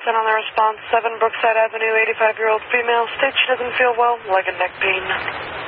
10 on the response. 7 Brookside Avenue, 85-year-old female. States she doesn't feel well, leg and neck pain.